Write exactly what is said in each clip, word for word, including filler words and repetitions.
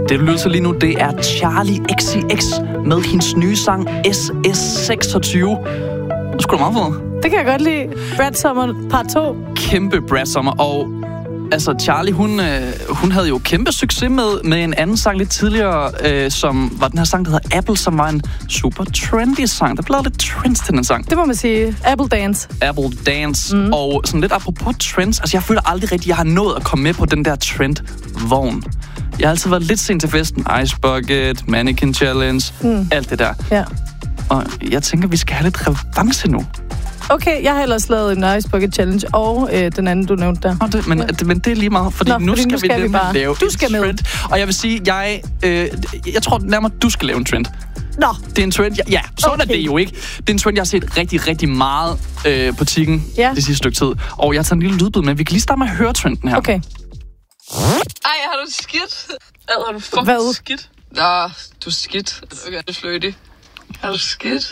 Det, du lytter til lige nu, det er Charli X C X med hendes nye sang S S seksogtyve. Det skulle da meget fed. Det kan jeg godt lide. Brad Summer part to. Kæmpe Brad Summer. Og altså, Charli, hun, øh, hun havde jo kæmpe succes med, med en anden sang lidt tidligere, øh, som var den her sang, der hedder Apple, som var en super trendy sang. Der blev lidt trends til den sang. Det må man sige. Apple Dance. Apple Dance. Mm. Og sådan lidt apropos trends, altså jeg føler aldrig rigtigt, jeg har nået at komme med på den der trend-vogn. Jeg har altid været lidt sent til festen. Ice Bucket, Mannequin Challenge, mm. alt det der. Ja. Og jeg tænker, vi skal have lidt revanche nu. Okay, jeg har ellers lavet en Ice Bucket Challenge, og øh, den anden, du nævnte der. Oh, det, men, ja. det, men det er lige meget, fordi, Nå, nu, fordi skal nu skal vi, vi bare. lave du skal en trend. med. Og jeg vil sige, jeg, øh, jeg tror nærmere, du skal lave en trend. Nå. Det er en trend, ja, ja sådan okay. er det jo ikke. Det er en trend, jeg har set rigtig, rigtig meget øh, på tikken ja. det sidste stykke tid. Og jeg har taget en lille lydbid med. Vi kan lige starte med at høre trenden her. Okay. Ej, har du skidt? Ad, har du fucking Hvad? skidt? Nå, du er skidt. Okay, det er fløjte. Har du skidt?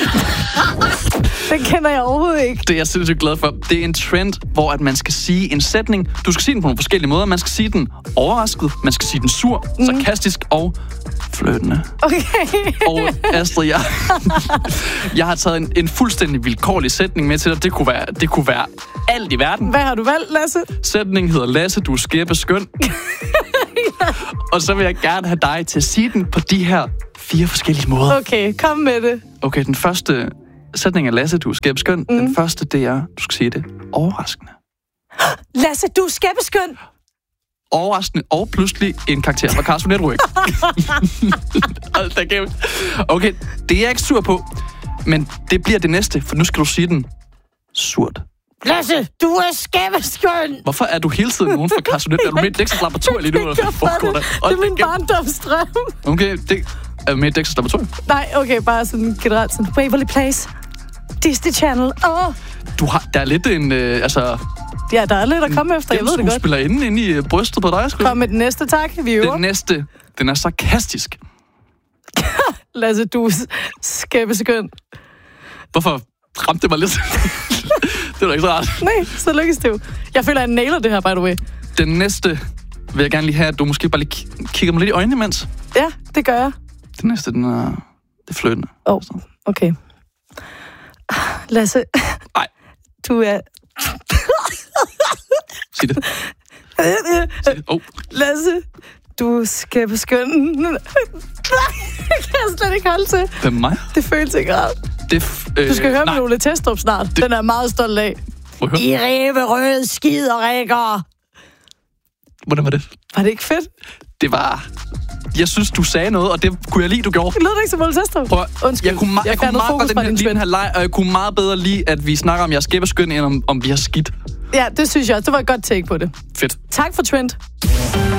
Den kender jeg overhovedet ikke. Det er jeg sindssygt glad for. Det er en trend, hvor at man skal sige en sætning. Du skal sige den på nogle forskellige måder. Man skal sige den overrasket, man skal sige den sur, mm. sarkastisk og flirtende. Okay. Og Astrid, jeg, jeg har taget en, en fuldstændig vilkårlig sætning med til dig. Det kunne være, det kunne være alt i verden. Hvad har du valgt, Lasse? Sætningen hedder Lasse, du er skæppe skøn. Ja. Og så vil jeg gerne have dig til at sige den på de her fire forskellige måder. Okay, kom med det. Okay, den første sætning er Lasse, du er skæppe skøn. Mm. Den første, det er, du skal sige det, overraskende. Lasse, du er skæppe skøn. Overraskende og pludselig en karakter fra Carsten Network. Okay, det er jeg ikke sur på, men det bliver det næste, for nu skal du sige den surt. Lasse, du er skæbbeskøn! Hvorfor er du hele tiden nogen fra Carsten Network? Er du med et Dexters laboratorium lige nu? Det, det er min barndomsdrøm. Okay, det er med et Dexters laboratorium? Nej, okay, bare sådan generelt sådan Waverly Place, Disney Channel. Åh. Du har, der er lidt en, øh, altså... Ja, der er lidt at komme efter, jeg ved det godt. Du spiller inde, inde i brystet på dig, sgu. Kom med den næste, tak. Vi øver. Den næste, den er sarkastisk. Lasse, du er skæbbeskøn. Hvorfor ramte det mig lidt? Det var ikke så rart. Nej, så lykkes det jo. Jeg føler, at jeg nailer det her, by the way. Den næste vil jeg gerne lige have, at du måske bare lige k- kigger mig lidt i øjnene imens. Ja, det gør jeg. Den næste, den er... Det er fløjtende. Åh, oh, okay. Lasse. Nej. Du er... Sig det. Sig det. Oh. Lasse, du skal beskynde... Nej, det kan jeg slet ikke holde til. Hvem mig? Det føles ikke rart. Det f- øh, du skal høre nej. med Ole Testrup snart. Det... Den er meget stolt af. I ræve røde skiderikker. Hvordan var det? Var det ikke fedt? Det var... Jeg synes, du sagde noget, og det kunne jeg lide, du gjorde. Det lød det ikke som Ole Testrup. Prøv, Undskyld, jeg kunne, ma- jeg jeg kunne meget fokus godt den her, den her leg, og jeg kunne meget bedre lide, at vi snakker om jeres skæbbeskøn, end om, om vi har skidt. Ja, det synes jeg også. Det var et godt take på det. Fedt. Tak for Trent.